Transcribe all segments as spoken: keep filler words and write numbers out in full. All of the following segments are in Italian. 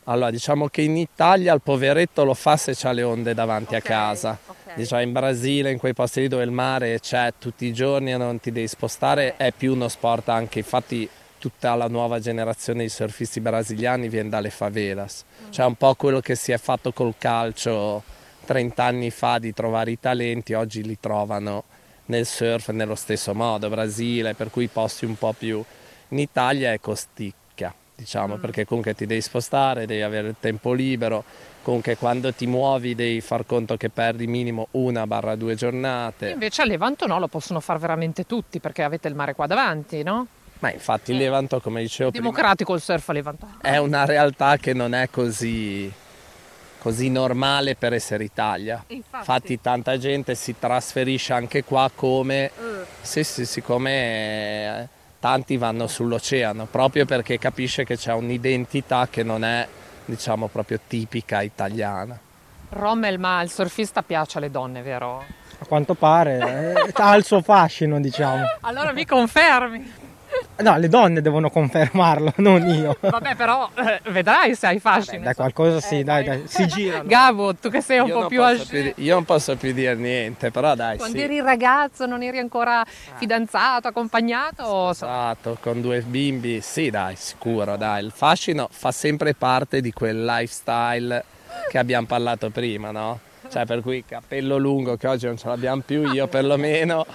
Allora, diciamo che in Italia il poveretto lo fa se c'ha le onde davanti okay, a casa. Okay. Diciamo in Brasile, in quei posti lì dove il mare c'è tutti i giorni e non ti devi spostare, è più uno sport anche. Infatti tutta la nuova generazione di surfisti brasiliani viene dalle favelas. Cioè un po' quello che si è fatto col calcio trenta anni fa di trovare i talenti, oggi li trovano nel surf nello stesso modo. Brasile, per cui posti un po' più... In Italia è costicchia. Diciamo, mm. perché comunque ti devi spostare, devi avere il tempo libero, comunque quando ti muovi devi far conto che perdi minimo una barra due giornate. Invece a Levanto no, lo possono fare veramente tutti perché avete il mare qua davanti, no? Ma infatti il Levanto, come dicevo prima, democratico il surf a Levanto. È una realtà che non è così, così normale per essere Italia. Infatti. Infatti tanta gente si trasferisce anche qua come, uh. sì sì, siccome... Eh, tanti vanno sull'oceano proprio perché capisce che c'è un'identità che non è, diciamo, proprio tipica italiana. Rommel, ma il surfista piace alle donne, vero? A quanto pare, eh, ha il suo fascino, diciamo. Allora mi confermi? No, le donne devono confermarlo, non io. Vabbè, però eh, vedrai se hai fascino. Vabbè, dai, qualcosa sì, eh, dai, dai, dai, si girano. Gabo, tu che sei un io po' più ag... più, io non posso più dire niente, però dai, Quando sì. eri ragazzo non eri ancora fidanzato, accompagnato? Esatto, con due bimbi, sì dai, sicuro, dai. Il fascino fa sempre parte di quel lifestyle che abbiamo parlato prima, no? Cioè, per cui capello lungo, che oggi non ce l'abbiamo più, io perlomeno,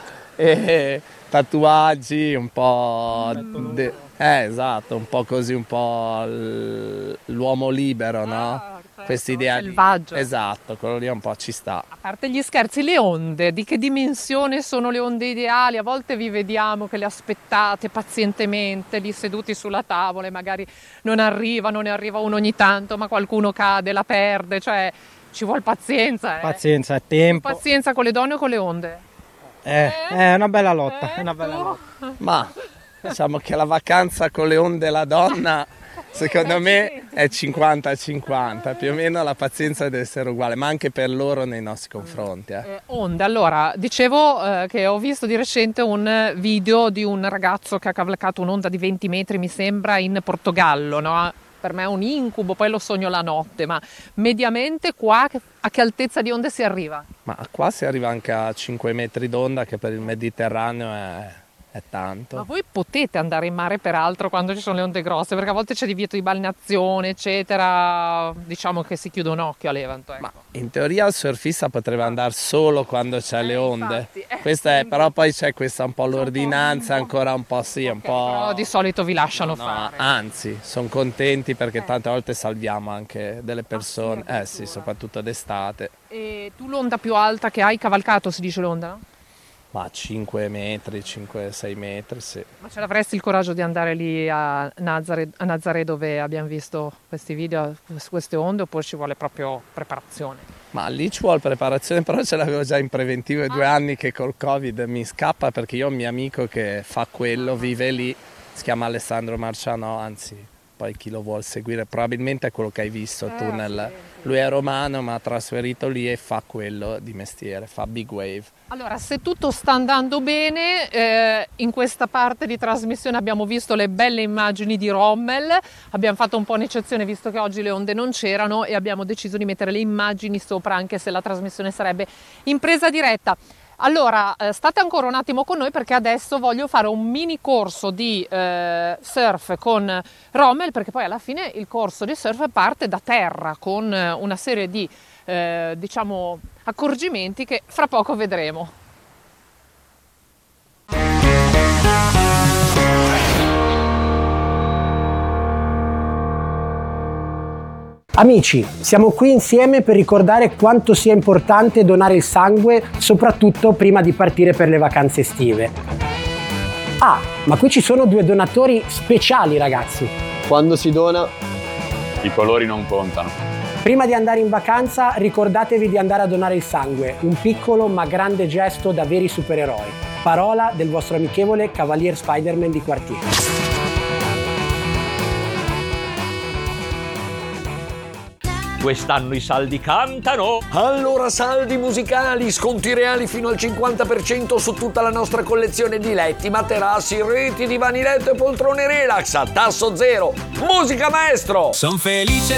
e tatuaggi, un po'... De... Eh, esatto, un po' così, un po' l'uomo libero, no? Ah, certo. Quest'idea selvaggio. Di... Esatto, quello lì un po' ci sta. A parte gli scherzi, le onde, di che dimensione sono le onde ideali? A volte vi vediamo che le aspettate pazientemente lì seduti sulla tavola e magari non arrivano, ne arriva uno ogni tanto, ma qualcuno cade, la perde, cioè ci vuole pazienza. Eh? Pazienza, è tempo. Pazienza con le donne o con le onde? Eh, è una bella lotta, eh, è una bella lotta. Ma diciamo che la vacanza con le onde e la donna, secondo me, è cinquanta cinquanta, più o meno la pazienza deve essere uguale, ma anche per loro nei nostri confronti. Eh. Eh, onde, allora, dicevo eh, che ho visto di recente un video di un ragazzo che ha cavalcato un'onda di venti metri, mi sembra, in Portogallo, no? Per me è un incubo, poi lo sogno la notte, ma mediamente qua a che altezza di onde si arriva? Ma qua si arriva anche a cinque metri d'onda, che per il Mediterraneo è, è tanto. Ma voi potete andare in mare peraltro quando ci sono le onde grosse, perché a volte c'è divieto di balneazione, eccetera, diciamo che si chiude un occhio a Levanto. Ecco. Ma in teoria il surfista potrebbe andare solo quando c'è eh, le onde, infatti, eh, questa è, però poi c'è questa un po' l'ordinanza, un po', ancora un po' sì, okay, un po'... Però di solito vi lasciano no, fare. Anzi, sono contenti perché eh. tante volte salviamo anche delle persone, ah, sì, eh sì, soprattutto d'estate. E tu l'onda più alta che hai cavalcato, si dice l'onda? Ma cinque metri, cinque sei metri, sì. Ma ce l'avresti il coraggio di andare lì a Nazaré, a Nazaré dove abbiamo visto questi video su queste onde, oppure ci vuole proprio preparazione? Ma lì ci vuole preparazione, però ce l'avevo già in preventivo, è due ah. anni che col Covid mi scappa, perché io ho un mio amico che fa quello, vive lì, si chiama Alessandro Marciano, anzi poi chi lo vuol seguire probabilmente è quello che hai visto eh, tu nel... sì. Lui è romano ma ha trasferito lì e fa quello di mestiere, fa big wave. Allora, se tutto sta andando bene, eh, in questa parte di trasmissione abbiamo visto le belle immagini di Rommel, abbiamo fatto un po' un'eccezione visto che oggi le onde non c'erano e abbiamo deciso di mettere le immagini sopra anche se la trasmissione sarebbe in presa diretta. Allora, eh, state ancora un attimo con noi perché adesso voglio fare un mini corso di eh, surf con Rommel, perché poi alla fine il corso di surf parte da terra con una serie di eh, diciamo accorgimenti che fra poco vedremo. Amici, siamo qui insieme per ricordare quanto sia importante donare il sangue, soprattutto prima di partire per le vacanze estive. Ah, ma qui ci sono due donatori speciali, ragazzi. Quando si dona, i colori non contano. Prima di andare in vacanza, ricordatevi di andare a donare il sangue, un piccolo ma grande gesto da veri supereroi. Parola del vostro amichevole Cavalier Spider-Man di quartiere. Quest'anno i saldi cantano! Allora saldi musicali, sconti reali fino al cinquanta per cento su tutta la nostra collezione di letti, materassi, reti, divani letto e poltrone relax a tasso zero. Musica maestro! Son felice